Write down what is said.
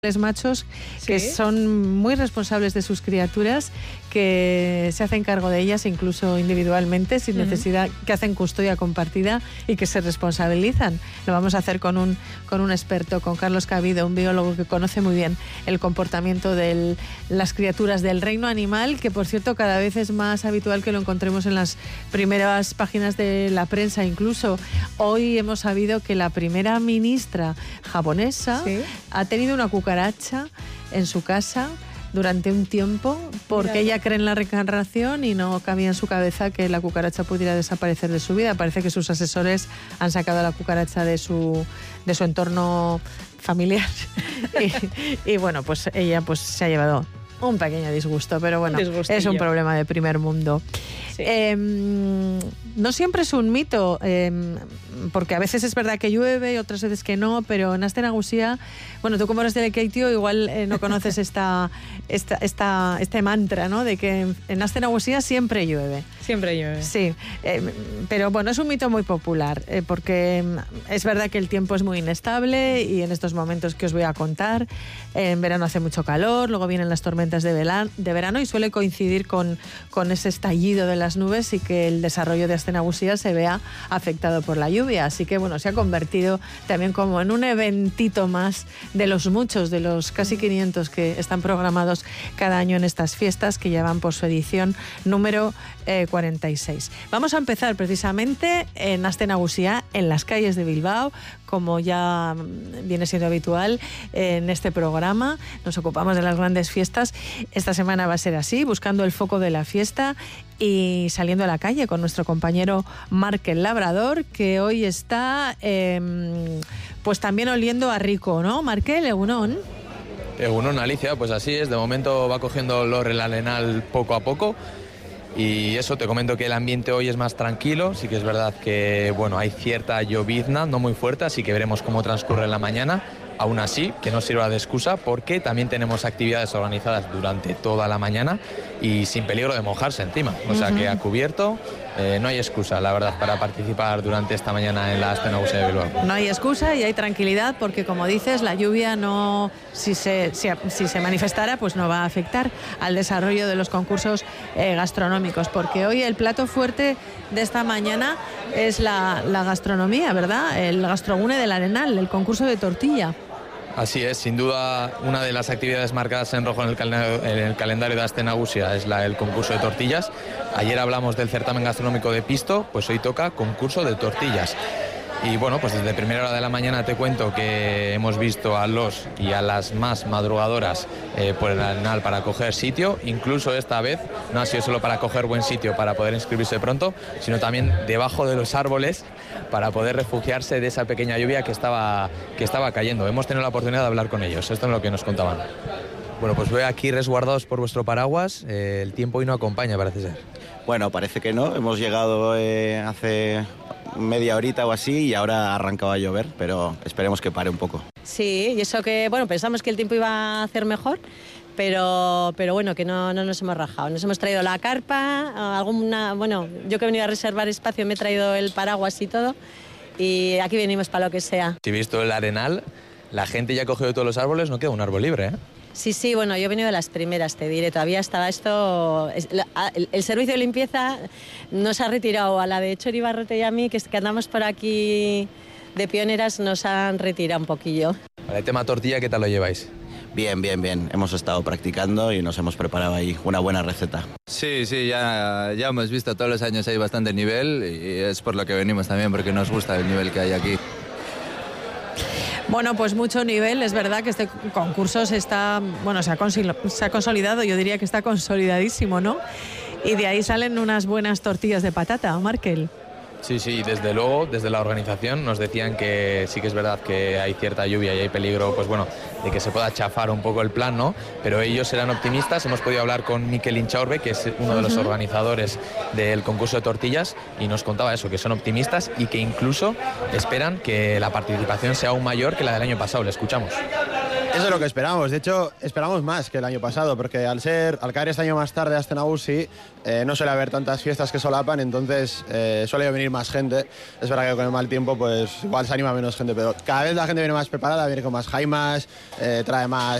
machos que ¿Sí? son muy responsables de sus criaturas, que se hacen cargo de ellas incluso individualmente, sin necesidad, que hacen custodia compartida y que se responsabilizan. Lo vamos a hacer con un experto, con Carlos Cabido, un biólogo que conoce muy bien el comportamiento de las criaturas del reino animal, que por cierto cada vez es más habitual que lo encontremos en las primeras páginas de la prensa. Incluso hoy hemos sabido que la primera ministra japonesa ha tenido una cucaracha en su casa durante un tiempo porque ella cree en la reencarnación y no cabía en su cabeza que la cucaracha pudiera desaparecer de su vida. Parece que sus asesores han sacado a la cucaracha de su entorno familiar y bueno, pues ella pues se ha llevado un pequeño disgusto, pero bueno, es un problema de primer mundo. Sí. No siempre es un mito, porque a veces es verdad que llueve y otras veces que no, pero en Aste Nagusia, bueno, tú como eres de Lekeitio igual no conoces este mantra, ¿no? De que en Aste Nagusia siempre llueve. Siempre llueve. Sí, pero bueno, es un mito muy popular, porque es verdad que el tiempo es muy inestable y en estos momentos que os voy a contar, en verano hace mucho calor, luego vienen las tormentas de verano y suele coincidir con ese estallido de las nubes y que el desarrollo de Aste Nagusia se vea afectado por la lluvia. Así que bueno, se ha convertido también como en un eventito más de los muchos, de los casi 500 que están programados cada año en estas fiestas, que ya van por su edición número 46. Vamos a empezar precisamente en Aste Nagusia, en las calles de Bilbao, como ya viene siendo habitual en este programa. Nos ocupamos de las grandes fiestas. Esta semana va a ser así, buscando el foco de la fiesta y saliendo a la calle con nuestro compañero Marc el Labrador, que hoy está pues también oliendo a rico, ¿no? Markel, egunon. Egunon, Alicia, pues así es. De momento va cogiendo olor el arenal poco a poco. Y eso, te comento que el ambiente hoy es más tranquilo. Sí que es verdad que bueno, hay cierta llovizna, no muy fuerte, así que veremos cómo transcurre la mañana. Aún así, que no sirva de excusa, porque también tenemos actividades organizadas durante toda la mañana y sin peligro de mojarse encima. O sea que a cubierto no hay excusa, la verdad, para participar durante esta mañana en la Aste Nagusia de Bilbao. No hay excusa y hay tranquilidad porque, como dices, la lluvia no, si se manifestara, pues no va a afectar al desarrollo de los concursos gastronómicos, porque hoy el plato fuerte de esta mañana es la gastronomía, ¿verdad? El Gastrogune del Arenal, el concurso de tortilla. Así es, sin duda una de las actividades marcadas en rojo en el calendario de Aste Nagusia es el concurso de tortillas. Ayer hablamos del certamen gastronómico de Pisto, pues hoy toca concurso de tortillas. Y bueno, pues desde primera hora de la mañana te cuento que hemos visto a los y a las más madrugadoras por el Arenal para coger sitio. Incluso esta vez no ha sido solo para coger buen sitio para poder inscribirse pronto, sino también debajo de los árboles para poder refugiarse de esa pequeña lluvia que estaba cayendo. Hemos tenido la oportunidad de hablar con ellos. Esto es lo que nos contaban. Bueno, pues veo aquí resguardados por vuestro paraguas. El tiempo hoy no acompaña, parece ser. Bueno, parece que no. Hemos llegado hace media horita o así y ahora ha arrancado a llover, pero esperemos que pare un poco. Sí, y eso que, bueno, pensamos que el tiempo iba a hacer mejor, pero bueno, que no nos hemos rajado. Nos hemos traído la carpa, bueno, yo que he venido a reservar espacio me he traído el paraguas y todo, y aquí venimos para lo que sea. Si he visto el Arenal, la gente ya ha cogido todos los árboles, no queda un árbol libre, ¿eh? Sí, bueno, yo he venido de las primeras, te diré, todavía estaba esto... El servicio de limpieza nos ha retirado, a la de Chori Barrote y a mí, que andamos por aquí de pioneras, nos han retirado un poquillo. Para el tema tortilla, ¿qué tal lo lleváis? Bien. Hemos estado practicando y nos hemos preparado ahí una buena receta. Sí, ya hemos visto todos los años hay bastante nivel y es por lo que venimos también, porque nos gusta el nivel que hay aquí. Bueno, pues mucho nivel. Es verdad que este concurso se ha consolidado, yo diría que está consolidadísimo, ¿no? Y de ahí salen unas buenas tortillas de patata, Markel. Sí, desde luego, desde la organización nos decían que sí que es verdad que hay cierta lluvia y hay peligro, pues bueno, de que se pueda chafar un poco el plan, ¿no? Pero ellos eran optimistas. Hemos podido hablar con Mikel Inchaurbe, que es uno de los organizadores del concurso de tortillas, y nos contaba eso, que son optimistas y que incluso esperan que la participación sea aún mayor que la del año pasado. Le escuchamos. Eso es lo que esperamos. De hecho, esperamos más que el año pasado, porque al caer este año más tarde a Asten Nagusi, no suele haber tantas fiestas que solapan, entonces suele venir más gente. Es verdad que con el mal tiempo, pues igual se anima menos gente, pero cada vez la gente viene más preparada, viene con más jaimas, trae más